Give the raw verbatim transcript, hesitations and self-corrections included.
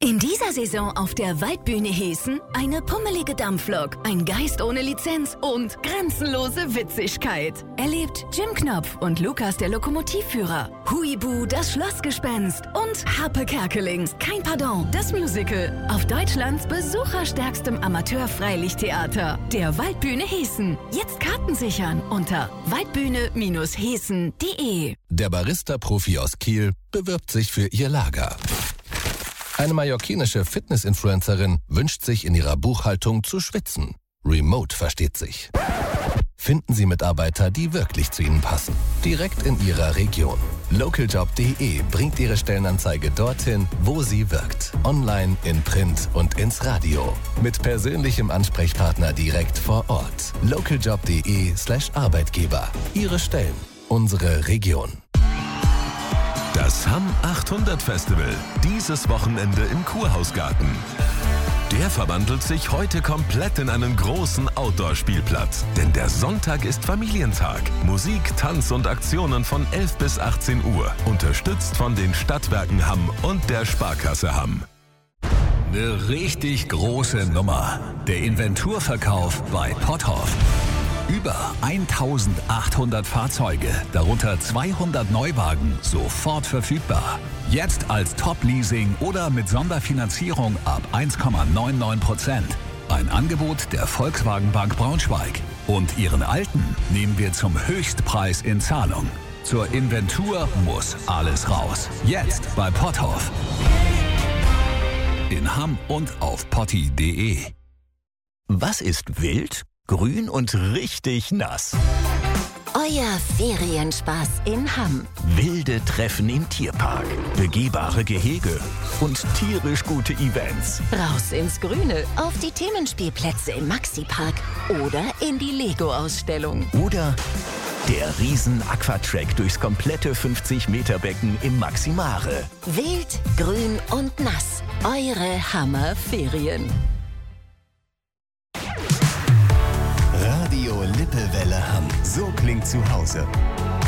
In dieser Saison auf der Waldbühne Hessen eine pummelige Dampflok, ein Geist ohne Lizenz und grenzenlose Witzigkeit. Erlebt Jim Knopf und Lukas der Lokomotivführer, Huibu das Schlossgespenst und Harpe Kerkeling, kein Pardon, das Musical auf Deutschlands besucherstärkstem Amateur-Freilichttheater, der Waldbühne Hessen. Jetzt Karten sichern unter waldbühne hessen punkt de. Der Barista-Profi aus Kiel bewirbt sich für ihr Lager. Eine mallorquinische Fitness-Influencerin wünscht sich in ihrer Buchhaltung zu schwitzen. Remote versteht sich. Finden Sie Mitarbeiter, die wirklich zu Ihnen passen. Direkt in Ihrer Region. Localjobs punkt de bringt Ihre Stellenanzeige dorthin, wo sie wirkt. Online, in Print und ins Radio. Mit persönlichem Ansprechpartner direkt vor Ort. Localjobs punkt de slash Arbeitgeber. Ihre Stellen. Unsere Region. Das Hamm achthundert Festival, dieses Wochenende im Kurhausgarten. Der verwandelt sich heute komplett in einen großen Outdoor-Spielplatz. Denn der Sonntag ist Familientag. Musik, Tanz und Aktionen von elf bis achtzehn Uhr. Unterstützt von den Stadtwerken Hamm und der Sparkasse Hamm. Eine richtig große Nummer. Der Inventurverkauf bei Potthoff. Über eintausendachthundert Fahrzeuge, darunter zweihundert Neuwagen, sofort verfügbar. Jetzt als Top-Leasing oder mit Sonderfinanzierung ab eins Komma neunundneunzig Prozent. Ein Angebot der Volkswagen Bank Braunschweig. Und Ihren alten nehmen wir zum Höchstpreis in Zahlung. Zur Inventur muss alles raus. Jetzt bei Potthoff. In Hamm und auf potti punkt de. Was ist wild, grün und richtig nass? Euer Ferienspaß in Hamm. Wilde Treffen im Tierpark, begehbare Gehege und tierisch gute Events. Raus ins Grüne, auf die Themenspielplätze im Maxi-Park oder in die Lego-Ausstellung. Oder der Riesen-Aquatrack durchs komplette fünfzig Meter Becken im Maximare. Wild, grün und nass. Eure Hammer-Ferien. Radio Lippewelle Hamm. So klingt zu Hause.